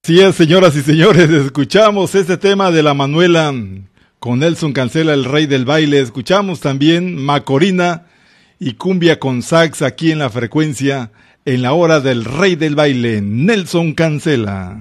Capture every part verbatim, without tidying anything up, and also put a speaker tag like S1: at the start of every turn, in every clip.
S1: Así es, señoras y señores, escuchamos este tema de La Manuela con Nelson Cancela, el rey del baile. Escuchamos también Macorina y Cumbia con Sax aquí en la frecuencia, en la hora del rey del baile, Nelson Cancela.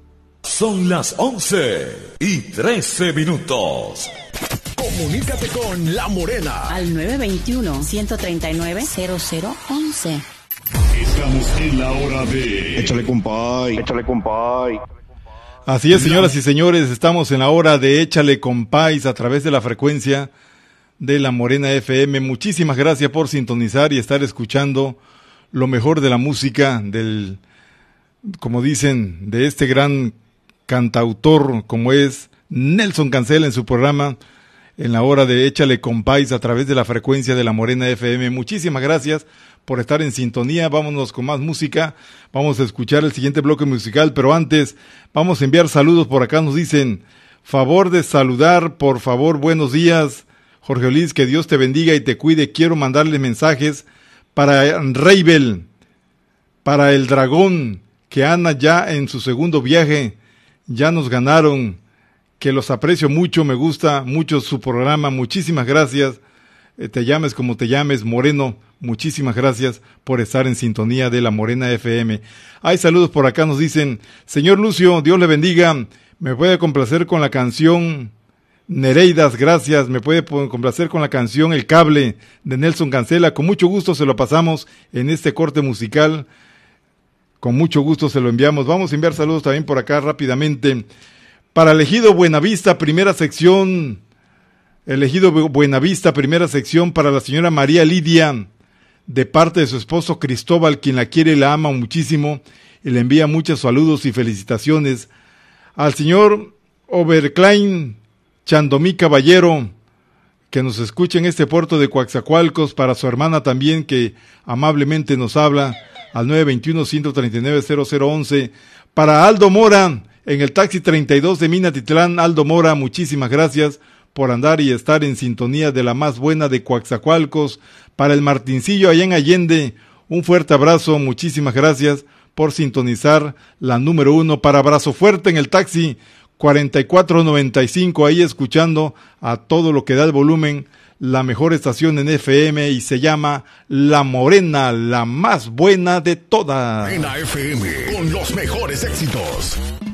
S2: Son las once y trece minutos.
S3: Comunícate con La Morena
S4: al nueve veintiuno, ciento treinta y nueve, cero cero once.
S2: Estamos en la hora de...
S5: Échale compay, échale compay.
S1: Así es, señoras y señores, estamos en la hora de Échale compáis a través de la frecuencia de La Morena F M. Muchísimas gracias por sintonizar y estar escuchando lo mejor de la música, del, como dicen, de este gran cantautor como es Nelson Cancela en su programa en la hora de Échale compáis a través de la frecuencia de La Morena F M. Muchísimas gracias por estar en sintonía. Vámonos con más música. Vamos a escuchar el siguiente bloque musical, pero antes vamos a enviar saludos. Por acá nos dicen, favor de saludar, por favor, buenos días, Jorge Luis, que Dios te bendiga y te cuide. Quiero mandarle mensajes para Reibel, para el Dragón, que anda ya en su segundo viaje, ya nos ganaron, que los aprecio mucho, me gusta mucho su programa. Muchísimas gracias. Te llames como te llames, Moreno, muchísimas gracias por estar en sintonía de La Morena F M. Hay saludos por acá, nos dicen, señor Lucio, Dios le bendiga, me puede complacer con la canción Nereidas, gracias, me puede complacer con la canción El Cable de Nelson Cancela, con mucho gusto se lo pasamos en este corte musical, con mucho gusto se lo enviamos. Vamos a enviar saludos también por acá rápidamente, para Elegido Buenavista, primera sección, Elegido Buenavista, primera sección, para la señora María Lidia, de parte de su esposo Cristóbal, quien la quiere y la ama muchísimo, y le envía muchos saludos y felicitaciones. Al señor Overklein Chandomí Caballero, que nos escucha en este puerto de Coaxacualcos, para su hermana también, que amablemente nos habla, al nueve veintiuno, ciento treinta y nueve, cero cero once. Para Aldo Mora, en el taxi treinta y dos de Minatitlán, Aldo Mora, muchísimas gracias por andar y estar en sintonía de la más buena de Coaxacualcos. Para el Martincillo allá en Allende, un fuerte abrazo, muchísimas gracias por sintonizar la número uno. Para Abrazo Fuerte en el taxi cuarenta y cuatro noventa y cinco, ahí escuchando a todo lo que da el volumen, la mejor estación en F M, y se llama La Morena, la más buena de todas.
S3: En la F M, con los mejores éxitos.